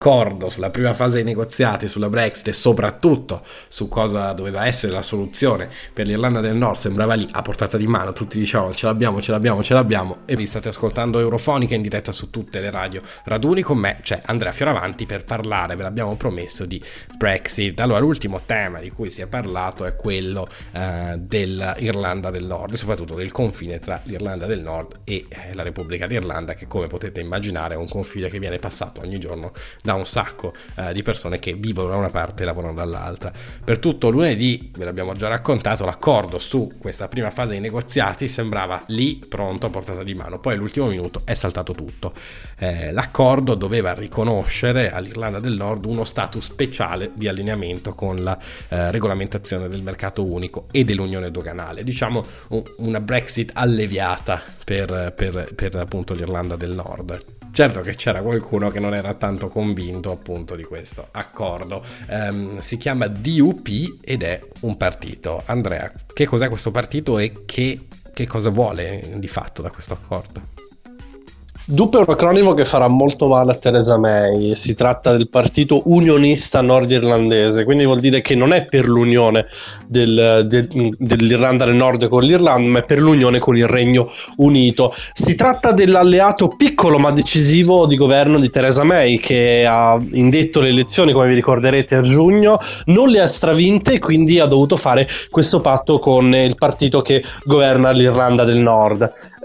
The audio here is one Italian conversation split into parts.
accordo sulla prima fase dei negoziati sulla Brexit e soprattutto su cosa doveva essere la soluzione per l'Irlanda del Nord sembrava lì a portata di mano. Tutti dicevano ce l'abbiamo, e vi state ascoltando Eurofonica in diretta su tutte le radio raduni. Con me c'è Andrea Fioravanti per parlare, ve l'abbiamo promesso, di Brexit. Allora, l'ultimo tema di cui si è parlato è quello dell'Irlanda del Nord e soprattutto del confine tra l'Irlanda del Nord e la Repubblica d'Irlanda, che come potete immaginare è un confine che viene passato ogni giorno da un sacco di persone che vivono da una parte e lavorano dall'altra. Per tutto lunedì, ve l'abbiamo già raccontato, l'accordo su questa prima fase dei negoziati sembrava lì pronto a portata di mano, poi all'ultimo minuto è saltato tutto. L'accordo doveva riconoscere all'Irlanda del Nord uno status speciale di allineamento con la regolamentazione del mercato unico e dell'unione doganale, diciamo una Brexit alleviata per appunto l'Irlanda del Nord. Certo che c'era qualcuno che non era tanto convinto appunto di questo accordo. Si chiama DUP ed è un partito. Andrea, che cos'è questo partito e che cosa vuole di fatto da questo accordo? DUP è un acronimo che farà molto male a Theresa May. Si tratta del partito unionista nordirlandese, quindi vuol dire che non è per l'unione dell'Irlanda del Nord con l'Irlanda, ma è per l'unione con il Regno Unito. Si tratta dell'alleato piccolo ma decisivo di governo di Theresa May, che ha indetto le elezioni, come vi ricorderete, a giugno, non le ha stravinte e quindi ha dovuto fare questo patto con il partito che governa l'Irlanda del Nord.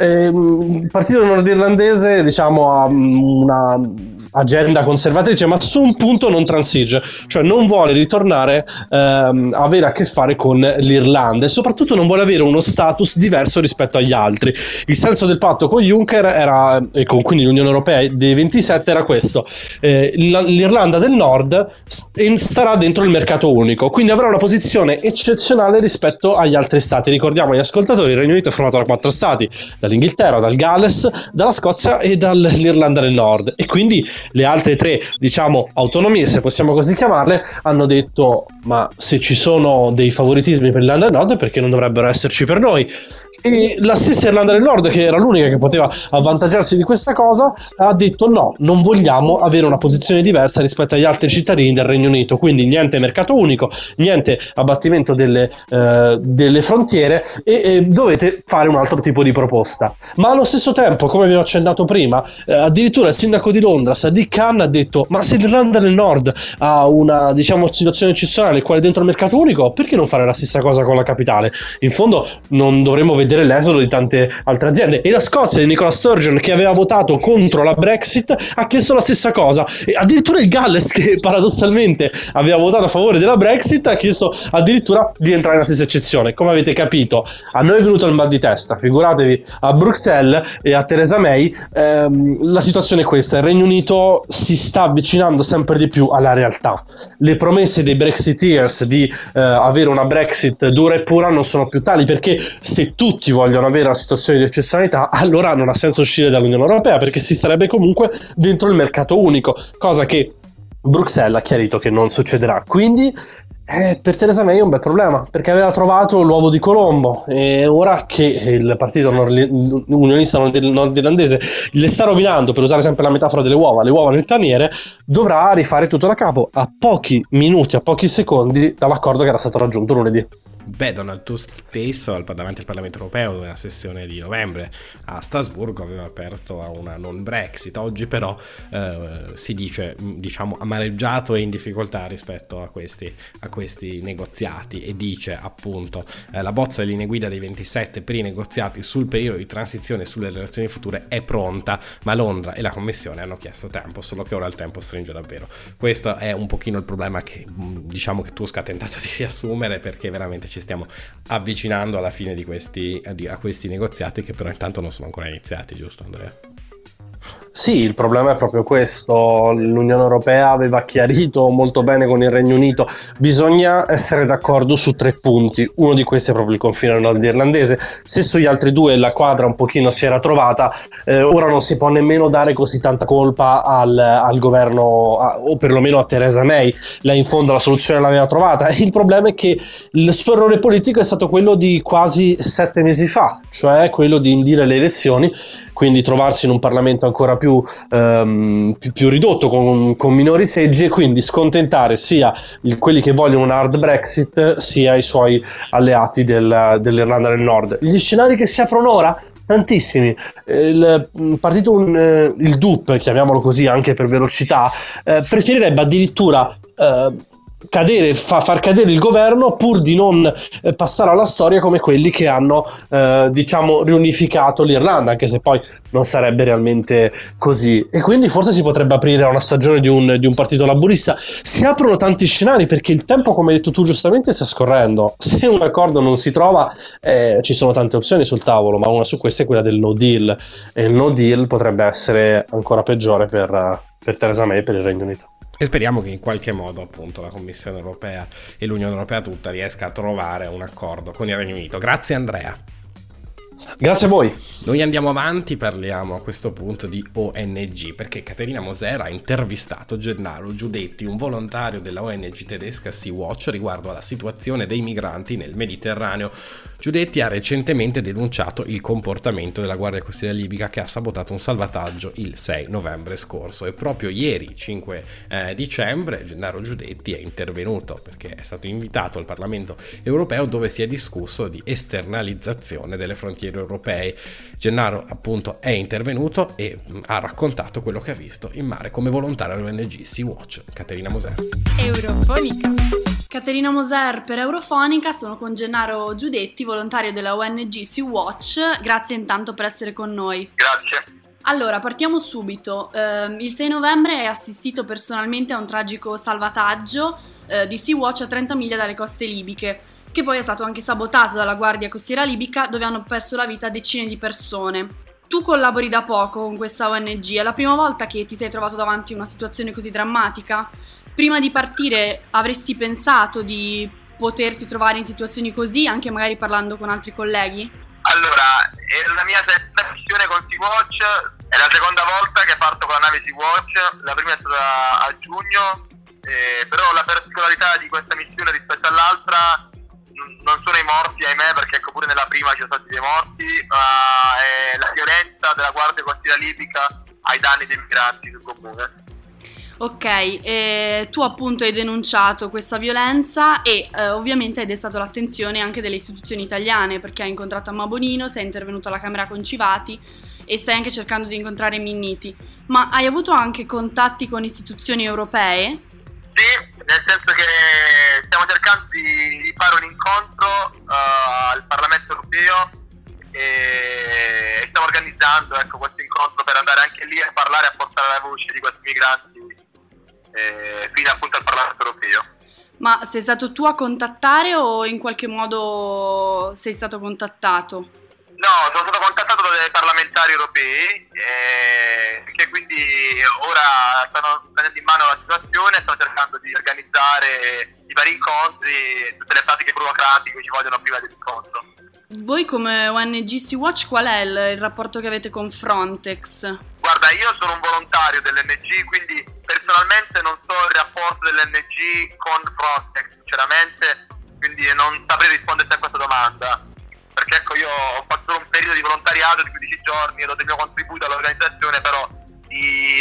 Il partito nordirlandese, diciamo, ha una agenda conservatrice, ma su un punto non transige, cioè non vuole ritornare a avere a che fare con l'Irlanda e soprattutto non vuole avere uno status diverso rispetto agli altri. Il senso del patto con Juncker era, e con quindi l'Unione Europea dei 27, era questo: l'Irlanda del Nord starà dentro il mercato unico, quindi avrà una posizione eccezionale rispetto agli altri stati. Ricordiamo agli ascoltatori, il Regno Unito è formato da 4 stati: dall'Inghilterra, dal Galles, dalla Scozia e dall'Irlanda del Nord, e quindi le altre 3, diciamo, autonomie, se possiamo così chiamarle, hanno detto: ma se ci sono dei favoritismi per l'Irlanda del Nord, perché non dovrebbero esserci per noi? E la stessa Irlanda del Nord, che era l'unica che poteva avvantaggiarsi di questa cosa, ha detto: no, non vogliamo avere una posizione diversa rispetto agli altri cittadini del Regno Unito, quindi niente mercato unico, niente abbattimento delle frontiere, e dovete fare un altro tipo di proposta. Ma allo stesso tempo, come vi ho accennato prima, addirittura il sindaco di Londra, Sadiq Khan, ha detto: ma se l'Irlanda del Nord ha una, diciamo, situazione eccezionale qua dentro il mercato unico, perché non fare la stessa cosa con la capitale? In fondo non dovremmo vedere l'esodo di tante altre aziende. E la Scozia di Nicola Sturgeon, che aveva votato contro la Brexit, ha chiesto la stessa cosa, e addirittura il Galles, che paradossalmente aveva votato a favore della Brexit, ha chiesto addirittura di entrare nella stessa eccezione. Come avete capito, a noi è venuto il mal di testa, figuratevi a Bruxelles e a Theresa May. La situazione è questa: il Regno Unito si sta avvicinando sempre di più alla realtà. Le promesse dei Brexiteers di avere una Brexit dura e pura non sono più tali, perché se tutti vogliono avere una situazione di eccezionalità, allora non ha senso uscire dall'Unione Europea, perché si starebbe comunque dentro il mercato unico, cosa che Bruxelles ha chiarito che non succederà. Quindi per Theresa May è un bel problema, perché aveva trovato l'uovo di Colombo, e ora che il partito unionista nordirlandese le sta rovinando, per usare sempre la metafora delle uova, le uova nel paniere, dovrà rifare tutto da capo a pochi minuti, a pochi secondi dall'accordo che era stato raggiunto lunedì. Beh, Donald Tusk stesso davanti al Parlamento Europeo nella sessione di novembre a Strasburgo aveva aperto a una non Brexit. Oggi però si dice, diciamo, amareggiato e in difficoltà rispetto a questi negoziati, e dice appunto la bozza delle linee guida dei 27 per i negoziati sul periodo di transizione e sulle relazioni future è pronta, ma Londra e la Commissione hanno chiesto tempo, solo che ora il tempo stringe davvero. Questo è un pochino il problema che, diciamo, che Tusk ha tentato di riassumere, perché veramente ci stiamo avvicinando alla fine a questi negoziati, che però intanto non sono ancora iniziati, giusto Andrea? Sì, il problema è proprio questo. L'Unione Europea aveva chiarito molto bene con il Regno Unito: bisogna essere d'accordo su 3 punti. Uno di questi è proprio il confine nordirlandese. Se sugli altri 2 la quadra un pochino si era trovata, ora non si può nemmeno dare così tanta colpa al governo, o perlomeno a Theresa May. Lei in fondo la soluzione l'aveva trovata. Il problema è che il suo errore politico è stato quello di quasi 7 mesi fa, cioè quello di indire le elezioni quindi trovarsi in un Parlamento ancora più ridotto, con minori seggi, e quindi scontentare sia quelli che vogliono un hard Brexit sia i suoi alleati dell'Irlanda del Nord. Gli scenari che si aprono ora? Tantissimi. Il partito, il DUP, chiamiamolo così anche per velocità, preferirebbe addirittura far cadere il governo pur di non passare alla storia come quelli che hanno riunificato l'Irlanda, anche se poi non sarebbe realmente così. E quindi forse si potrebbe aprire a una stagione di un partito laburista. Si aprono tanti scenari perché il tempo, come hai detto tu giustamente, sta scorrendo. Se un accordo non si trova, ci sono tante opzioni sul tavolo, ma una su queste è quella del no deal, e il no deal potrebbe essere ancora peggiore per Theresa May e per il Regno Unito. E speriamo che in qualche modo appunto la Commissione Europea e l'Unione Europea tutta riesca a trovare un accordo con il Regno Unito. Grazie Andrea. Grazie a voi. Noi andiamo avanti, parliamo a questo punto di ONG, perché Caterina Moser ha intervistato Gennaro Giudetti, un volontario della ONG tedesca Sea-Watch, riguardo alla situazione dei migranti nel Mediterraneo. Giudetti ha recentemente denunciato il comportamento della Guardia Costiera libica, che ha sabotato un salvataggio il 6 novembre scorso, e proprio ieri, 5 dicembre, Gennaro Giudetti è intervenuto perché è stato invitato al Parlamento europeo, dove si è discusso di esternalizzazione delle frontiere europee. Gennaro appunto è intervenuto e ha raccontato quello che ha visto in mare come volontario dell'ONG Sea-Watch. Caterina Moser. Eurofonica. Caterina Moser per Eurofonica, sono con Gennaro Giudetti, volontario della ONG Sea-Watch. Grazie intanto per essere con noi. Grazie. Allora, partiamo subito. Il 6 novembre hai assistito personalmente a un tragico salvataggio di Sea-Watch a 30 miglia dalle coste libiche, che poi è stato anche sabotato dalla Guardia Costiera libica, dove hanno perso la vita decine di persone. Tu collabori da poco con questa ONG, è la prima volta che ti sei trovato davanti a una situazione così drammatica? Prima di partire avresti pensato di poterti trovare in situazioni così, anche magari parlando con altri colleghi? Allora, è la mia seconda missione con Sea-Watch, è la seconda volta che parto con la nave Sea-Watch, la prima è stata a giugno, però la particolarità di questa missione rispetto all'altra non sono i morti, ahimè, perché ecco, pure nella prima ci sono stati dei morti, ma è la violenza della Guardia Costiera libica ai danni dei migranti sul comune. Ok, tu appunto hai denunciato questa violenza e ovviamente hai destato l'attenzione anche delle istituzioni italiane, perché hai incontrato Amma Bonino, sei intervenuto alla Camera Concivati e stai anche cercando di incontrare Minniti. Ma hai avuto anche contatti con istituzioni europee? Sì, nel senso che stiamo cercando di fare un incontro al Parlamento Europeo e stiamo organizzando questo incontro per andare anche lì a parlare e a portare la voce di questi migranti fino appunto al Parlamento Europeo. Ma sei stato tu a contattare o in qualche modo sei stato contattato? No, sono stato contattato dai parlamentari europei che quindi ora stanno prendendo in mano la situazione e stanno cercando di organizzare i vari incontri e tutte le pratiche burocratiche che ci vogliono prima dell'incontro. Voi come ONG Sea-Watch qual è il rapporto che avete con Frontex? Guarda, io sono un volontario dell'NG, quindi personalmente non so il rapporto dell'NG con Frontex, sinceramente, quindi non saprei risponderti a questa domanda. Perché ecco, io ho fatto solo un periodo di volontariato di 15 giorni e ho dato il mio contributo all'organizzazione, però di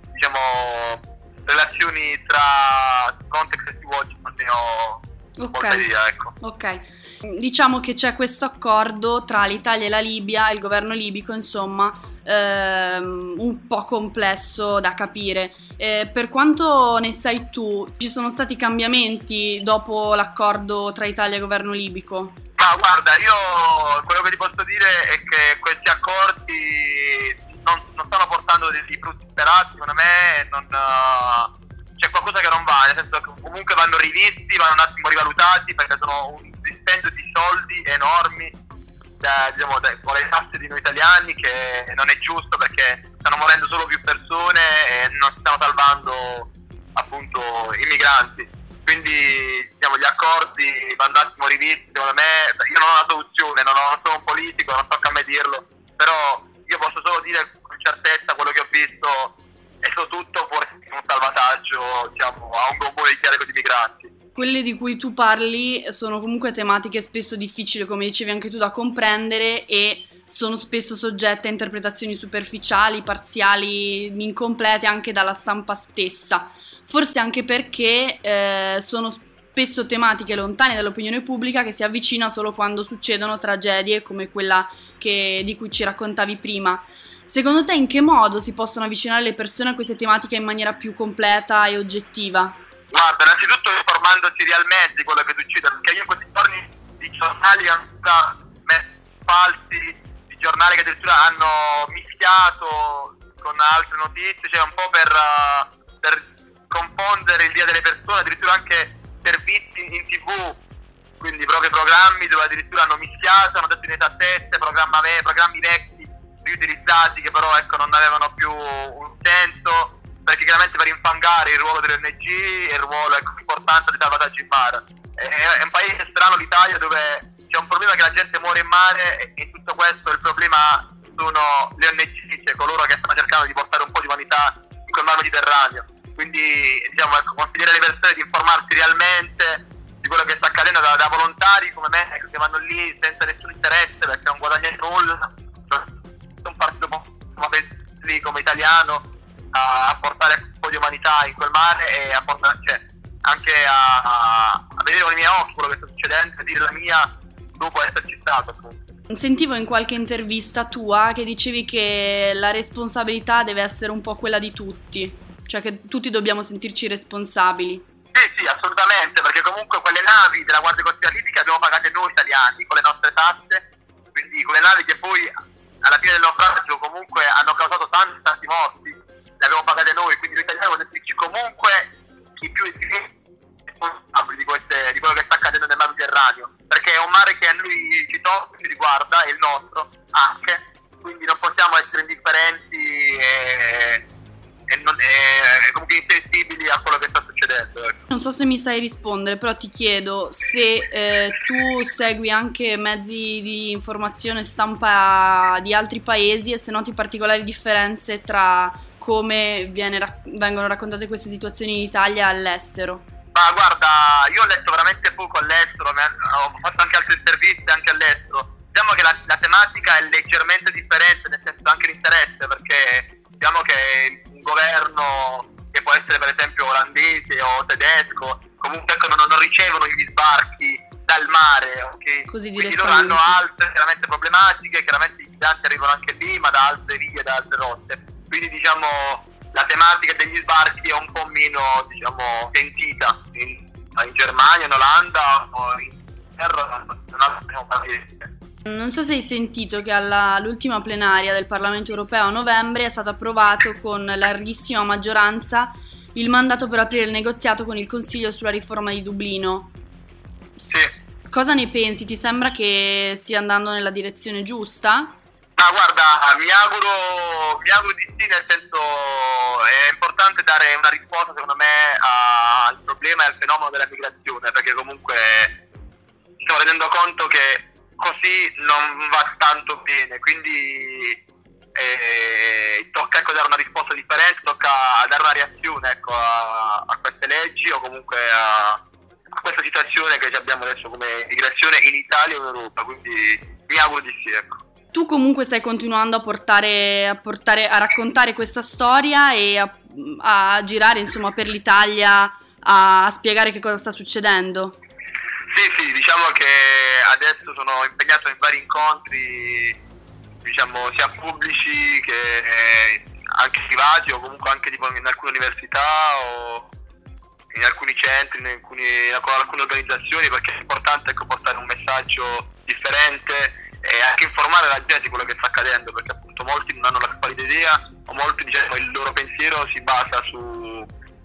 relazioni tra Frontex e Sea-Watch non ne ho molta idea, ecco. Ok. Diciamo che c'è questo accordo tra l'Italia e la Libia, il governo libico, insomma, un po' complesso da capire. Per quanto ne sai tu, ci sono stati cambiamenti dopo l'accordo tra Italia e governo libico? Ma guarda, io quello che ti posso dire è che questi accordi non stanno portando dei frutti sperati, secondo me c'è qualcosa che non va, nel senso che comunque vanno rivisti, vanno un attimo rivalutati, perché sono un dispendio di soldi enormi con le tasse di noi italiani, che non è giusto perché stanno morendo solo più persone e non si stanno salvando appunto i migranti. Quindi gli accordi vanno un attimo rivisti, secondo me. Io non ho una soluzione, non sono un politico, non tocca a me dirlo, però io posso solo dire con certezza quello che ho visto è tutto fuori un salvataggio a un gommone di carico di migranti. Quelle di cui tu parli sono comunque tematiche spesso difficili, come dicevi anche tu, da comprendere, e sono spesso soggette a interpretazioni superficiali, parziali, incomplete anche dalla stampa stessa, forse anche perché sono spesso tematiche lontane dall'opinione pubblica che si avvicina solo quando succedono tragedie come quella di cui ci raccontavi prima. Secondo te in che modo si possono avvicinare le persone a queste tematiche in maniera più completa e oggettiva? Guarda, innanzitutto informandosi realmente di quello che succede, perché io in questi giorni di giornali hanno falsi, di giornali che addirittura hanno mischiato con altre notizie, cioè un po' per confondere l'idea delle persone, addirittura anche servizi in TV, quindi proprio programmi dove addirittura hanno mischiato, hanno detto inesattezze, programmi vecchi riutilizzati che però ecco non avevano più un senso, perché chiaramente per infangare il ruolo dell'ONG e il ruolo importante di salvataggio in mare. È un paese strano l'Italia dove c'è un problema che la gente muore in mare e in tutto questo il problema sono le ONG, cioè coloro che stanno cercando di portare un po' di umanità in quel mar Mediterraneo. Quindi diciamo, consigliare alle persone di informarsi realmente di quello che sta accadendo da volontari come me, che vanno lì senza nessun interesse perché non guadagnano nulla, un partito come italiano a portare un po' di umanità in quel mare e a portare, cioè, anche a vedere con i miei occhi quello che sta succedendo e dire la mia dopo esserci stato, appunto. Sentivo in qualche intervista tua che dicevi che la responsabilità deve essere un po' quella di tutti, cioè che tutti dobbiamo sentirci responsabili. Sì, assolutamente, perché comunque quelle navi della Guardia Costiera Libica abbiamo pagate noi italiani con le nostre tasse, quindi quelle navi che poi alla fine del naufragio comunque hanno causato tanti morti, le abbiamo pagate noi, quindi noi italiani dobbiamo sentirci comunque i più responsabili di quello che sta accadendo nel mar Mediterraneo, perché è un mare che a noi ci tocca, ci riguarda, è il nostro anche, quindi non possiamo essere indifferenti e comunque insensibili a quello che sta succedendo. Non so se mi sai rispondere, però ti chiedo se tu segui anche mezzi di informazione stampa di altri paesi e se noti particolari differenze tra come vengono raccontate queste situazioni in Italia e all'estero. Ma guarda, io ho letto veramente poco all'estero, ho fatto anche altre interviste anche all'estero. Diciamo che la tematica è leggermente differente, nel senso anche l'interesse, perché diciamo che un governo che può essere per esempio olandese o tedesco, comunque ecco, non ricevono gli sbarchi dal mare, ok? Così quindi loro hanno altre chiaramente problematiche, chiaramente i migranti arrivano anche lì, ma da altre vie, da altre rotte. Quindi diciamo la tematica degli sbarchi è un po' meno, diciamo, sentita in Germania, in Olanda o in Inghilterra, Non so se hai sentito che all'ultima plenaria del Parlamento Europeo a novembre è stato approvato con larghissima maggioranza il mandato per aprire il negoziato con il Consiglio sulla riforma di Dublino. Sì. Cosa ne pensi? Ti sembra che stia andando nella direzione giusta? Ma guarda, mi auguro di sì, nel senso è importante dare una risposta secondo me al problema e al fenomeno della migrazione, perché comunque stiamo rendendo conto che così non va tanto bene, quindi tocca dare una risposta differente, tocca dare una reazione a queste leggi o comunque a questa situazione che abbiamo adesso come migrazione in Italia e in Europa, quindi mi auguro di sì, ecco. Tu comunque stai continuando a raccontare questa storia e a girare insomma per l'Italia a spiegare che cosa sta succedendo. Sì, diciamo che adesso sono impegnato in vari incontri, diciamo sia pubblici che anche privati o comunque anche tipo in alcune università o in alcuni centri, con alcune organizzazioni, perché è importante portare un messaggio differente e anche informare la gente di quello che sta accadendo, perché appunto molti non hanno la più pallida idea o molti diciamo il loro pensiero si basa su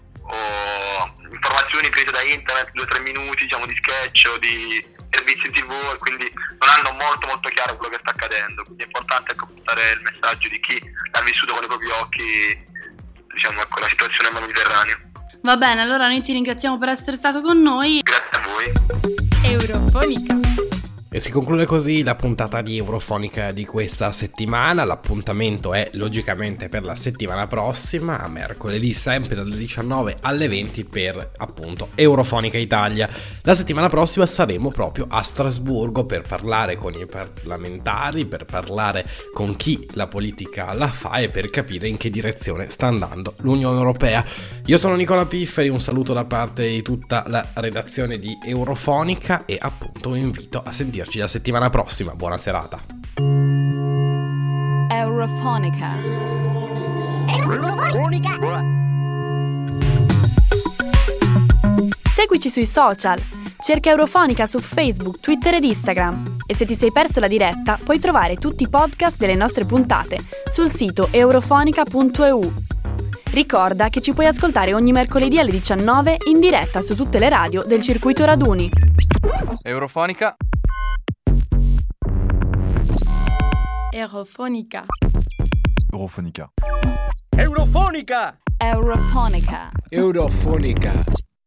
informazioni prese da internet, 2-3 minuti diciamo di sketch o di servizi in TV, e quindi non hanno molto chiaro quello che sta accadendo, quindi è importante portare il messaggio di chi l'ha vissuto con i propri occhi, diciamo la situazione nel Mediterraneo. Va bene, allora noi ti ringraziamo per essere stato con noi. Grazie a voi. Eurofonica. E si conclude così la puntata di Eurofonica di questa settimana. L'appuntamento è logicamente per la settimana prossima, a mercoledì sempre dalle 19 alle 20 per appunto Eurofonica Italia. La settimana prossima saremo proprio a Strasburgo per parlare con i parlamentari, per parlare con chi la politica la fa e per capire in che direzione sta andando l'Unione Europea. Io sono Nicola Pifferi, un saluto da parte di tutta la redazione di Eurofonica e appunto un invito a sentirci la settimana prossima. Buona serata. Eurofonica. Seguici sui social, cerca Eurofonica su Facebook, Twitter ed Instagram. E se ti sei perso la diretta, puoi trovare tutti i podcast delle nostre puntate sul sito eurofonica.eu. Ricorda che ci puoi ascoltare ogni mercoledì alle 19 in diretta su tutte le radio del circuito Raduni. Eurofonica. Eurofonica. Eurofonica. Eurofonica. Eurofonica. Eurofonica.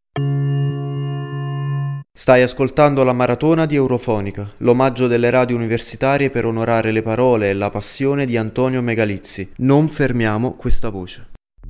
Stai ascoltando la maratona di Eurofonica, l'omaggio delle radio universitarie per onorare le parole e la passione di Antonio Megalizzi. Non fermiamo questa voce.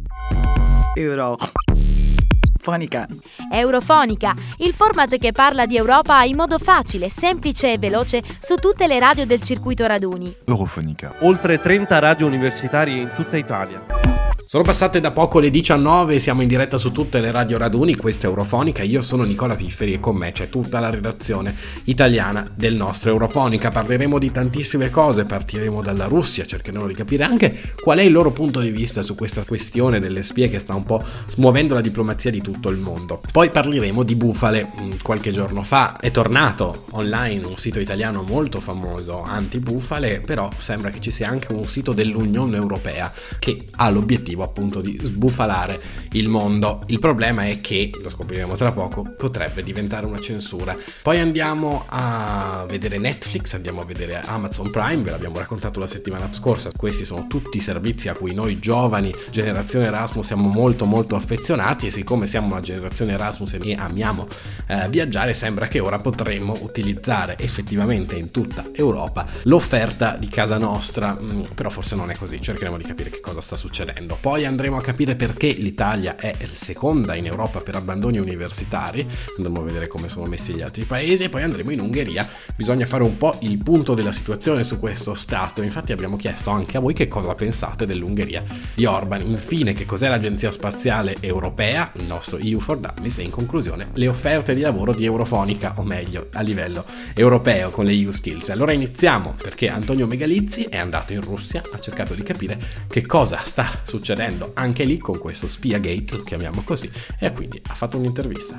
Eurofonica. Eurofonica, il format che parla di Europa in modo facile, semplice e veloce su tutte le radio del circuito Raduni. Eurofonica. Oltre 30 radio universitarie in tutta Italia. Sono passate da poco le 19, siamo in diretta su tutte le radio Raduni, questa è Eurofonica, io sono Nicola Pifferi e con me c'è tutta la redazione italiana del nostro Eurofonica. Parleremo di tantissime cose, partiremo dalla Russia, cercheremo di capire anche qual è il loro punto di vista su questa questione delle spie che sta un po' smuovendo la diplomazia di tutto il mondo. Poi parleremo di bufale. Qualche giorno fa è tornato online un sito italiano molto famoso anti-bufale, però sembra che ci sia anche un sito dell'Unione Europea che ha l'obiettivo appunto di sbufalare il mondo. Il problema è che, lo scopriremo tra poco, potrebbe diventare una censura. Poi andiamo a vedere Netflix, andiamo a vedere Amazon Prime, ve l'abbiamo raccontato la settimana scorsa, questi sono tutti i servizi a cui noi giovani, generazione Erasmus, siamo molto molto affezionati e siccome siamo una generazione Erasmus e amiamo viaggiare, sembra che ora potremmo utilizzare effettivamente in tutta Europa l'offerta di casa nostra, però forse non è così, cercheremo di capire che cosa sta succedendo. Poi andremo a capire perché l'Italia è seconda in Europa per abbandoni universitari, andremo a vedere come sono messi gli altri paesi e poi andremo in Ungheria. Bisogna fare un po' il punto della situazione su questo stato, infatti abbiamo chiesto anche a voi che cosa pensate dell'Ungheria di Orban. Infine, che cos'è l'Agenzia Spaziale Europea, il nostro EU for Dummies, e in conclusione le offerte di lavoro di Eurofonica, o meglio a livello europeo con le EU Skills. Allora iniziamo, perché Antonio Megalizzi è andato in Russia, ha cercato di capire che cosa sta succedendo anche lì con questo Spiagate, lo chiamiamo così, e quindi ha fatto un'intervista.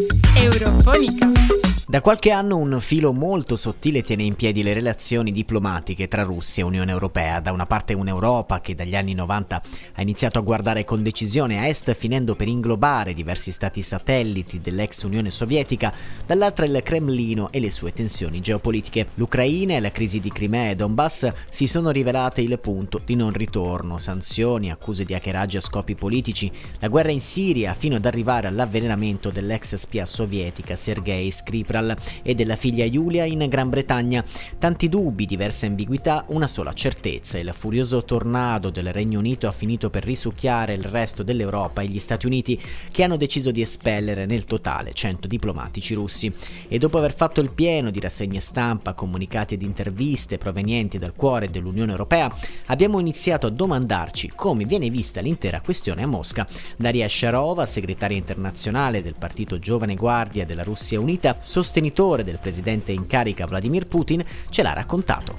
Eurofonica. Da qualche anno un filo molto sottile tiene in piedi le relazioni diplomatiche tra Russia e Unione Europea. Da una parte un'Europa che dagli anni 90 ha iniziato a guardare con decisione a est, finendo per inglobare diversi stati satelliti dell'ex Unione Sovietica, dall'altra il Cremlino e le sue tensioni geopolitiche. L'Ucraina e la crisi di Crimea e Donbass si sono rivelate il punto di non ritorno. Sanzioni, accuse di hackeraggio a scopi politici, la guerra in Siria, fino ad arrivare all'avvelenamento dell'ex spia sovietica Sergei Skripal e della figlia Yulia in Gran Bretagna. Tanti dubbi, diverse ambiguità, una sola certezza: il furioso tornado del Regno Unito ha finito per risucchiare il resto dell'Europa e gli Stati Uniti, che hanno deciso di espellere nel totale 100 diplomatici russi. E dopo aver fatto il pieno di rassegne stampa, comunicati ed interviste provenienti dal cuore dell'Unione Europea, abbiamo iniziato a domandarci come viene vista l'intera questione a Mosca. Daria Sharova, segretaria internazionale del partito Giovane Guardia della Russia Unita, sostenitore del presidente in carica Vladimir Putin, ce l'ha raccontato.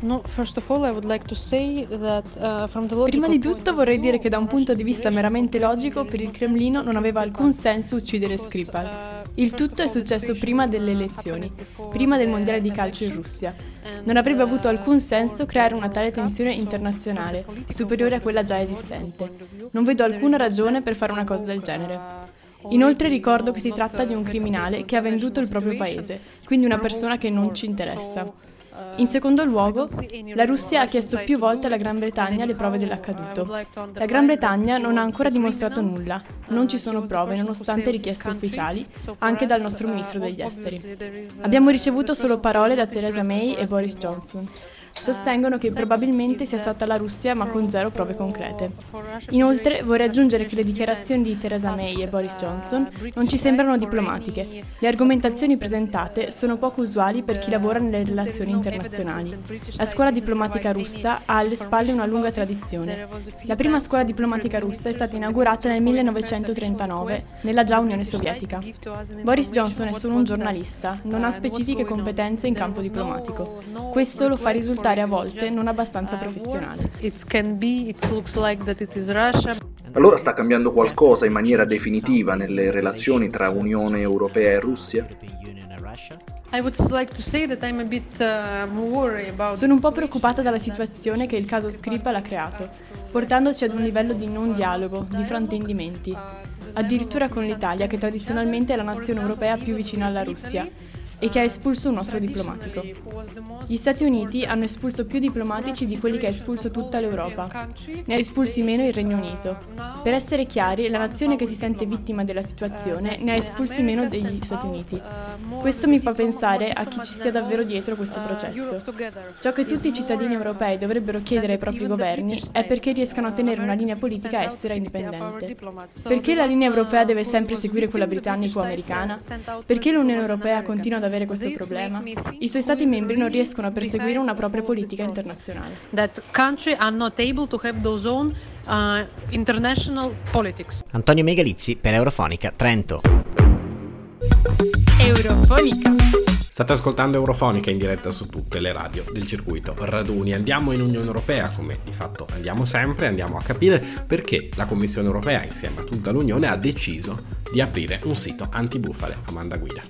Prima di tutto vorrei dire che da un punto di vista meramente logico per il Cremlino non aveva alcun senso uccidere Skripal. Il tutto è successo prima delle elezioni, prima del mondiale di calcio in Russia. Non avrebbe avuto alcun senso creare una tale tensione internazionale, superiore a quella già esistente. Non vedo alcuna ragione per fare una cosa del genere. Inoltre ricordo che si tratta di un criminale che ha venduto il proprio paese, quindi una persona che non ci interessa. In secondo luogo, la Russia ha chiesto più volte alla Gran Bretagna le prove dell'accaduto. La Gran Bretagna non ha ancora dimostrato nulla, non ci sono prove nonostante richieste ufficiali, anche dal nostro ministro degli esteri. Abbiamo ricevuto solo parole da Theresa May e Boris Johnson. Sostengono che probabilmente sia stata la Russia, ma con zero prove concrete. Inoltre vorrei aggiungere che le dichiarazioni di Theresa May e Boris Johnson non ci sembrano diplomatiche. Le argomentazioni presentate sono poco usuali per chi lavora nelle relazioni internazionali. La scuola diplomatica russa ha alle spalle una lunga tradizione. La prima scuola diplomatica russa è stata inaugurata nel 1939 nella già Unione Sovietica. Boris Johnson è solo un giornalista, non ha specifiche competenze in campo diplomatico. Questo lo fa risultare a volte non abbastanza professionale. Allora sta cambiando qualcosa in maniera definitiva nelle relazioni tra Unione Europea e Russia? Sono un po' preoccupata dalla situazione che il caso Skripal ha creato, portandoci ad un livello di non dialogo, di fraintendimenti, addirittura con l'Italia, che tradizionalmente è la nazione europea più vicina alla Russia e che ha espulso un nostro diplomatico. Gli Stati Uniti hanno espulso più diplomatici di quelli che ha espulso tutta l'Europa. Ne ha espulsi meno il Regno Unito. Per essere chiari, la nazione che si sente vittima della situazione ne ha espulsi meno degli Stati Uniti. Questo mi fa pensare a chi ci sia davvero dietro questo processo. Ciò che tutti i cittadini europei dovrebbero chiedere ai propri governi è perché riescano a tenere una linea politica estera indipendente. Perché la linea europea deve sempre seguire quella britannica o americana? Perché l'Unione Europea continua ad avere questo problema? I suoi stati membri non riescono a perseguire una propria politica internazionale. Antonio Megalizzi per Eurofonica Trento. Eurofonica. State ascoltando Eurofonica in diretta su tutte le radio del circuito Raduni. Andiamo in Unione Europea, come di fatto andiamo sempre, andiamo a capire perché la Commissione Europea, insieme a tutta l'Unione, ha deciso di aprire un sito antibufale. Amanda Guida.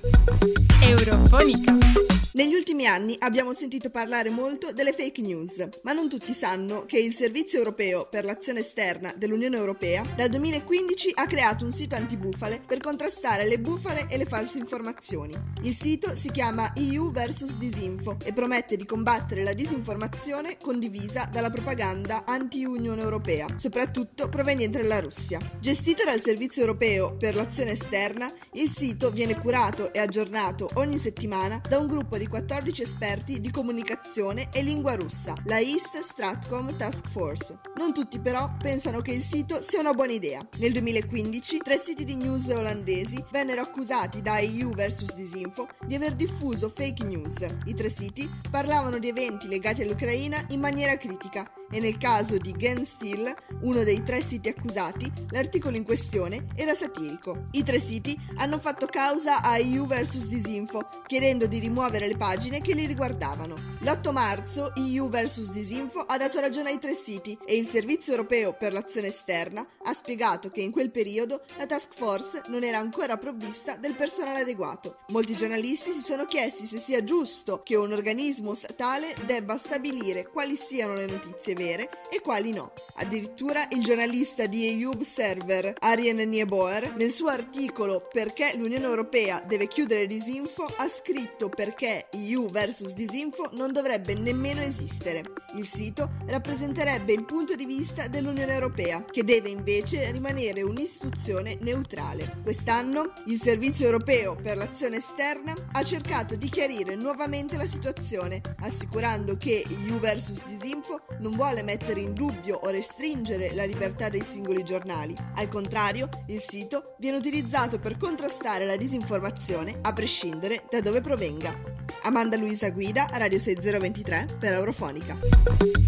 Eurofonica. Negli ultimi anni abbiamo sentito parlare molto delle fake news, ma non tutti sanno che il Servizio Europeo per l'Azione Esterna dell'Unione Europea dal 2015 ha creato un sito antibufale per contrastare le bufale e le false informazioni. Il sito si chiama EU vs Disinfo e promette di combattere la disinformazione condivisa dalla propaganda anti-Unione Europea, soprattutto proveniente dalla Russia. Gestito dal Servizio Europeo per l'Azione Esterna, il sito viene curato e aggiornato ogni settimana da un gruppo di 14 esperti di comunicazione e lingua russa, la East Stratcom Task Force. Non tutti però pensano che il sito sia una buona idea. Nel 2015 3 siti di news olandesi vennero accusati da EU vs Disinfo di aver diffuso fake news. I 3 siti parlavano di eventi legati all'Ucraina in maniera critica e nel caso di Gensteel, uno dei 3 siti accusati, l'articolo in questione era satirico. I 3 siti hanno fatto causa a EU vs Disinfo chiedendo di rimuovere le pagine che li riguardavano. L'8 marzo EU vs Disinfo ha dato ragione ai 3 siti e il Servizio Europeo per l'Azione Esterna ha spiegato che in quel periodo la task force non era ancora provvista del personale adeguato. Molti giornalisti si sono chiesti se sia giusto che un organismo statale debba stabilire quali siano le notizie vere e quali no. Addirittura il giornalista di EU Observer Arjen Nieboer nel suo articolo Perché l'Unione Europea deve chiudere Disinfo ha scritto perché EU vs Disinfo non dovrebbe nemmeno esistere. Il sito rappresenterebbe il punto di vista dell'Unione Europea, che deve invece rimanere un'istituzione neutrale. Quest'anno il Servizio Europeo per l'Azione Esterna ha cercato di chiarire nuovamente la situazione, assicurando che EU vs Disinfo non vuole mettere in dubbio o restringere la libertà dei singoli giornali. Al contrario, il sito viene utilizzato per contrastare la disinformazione a prescindere da dove provenga. Amanda Luisa Guida, Radio 6023 per Eurofonica.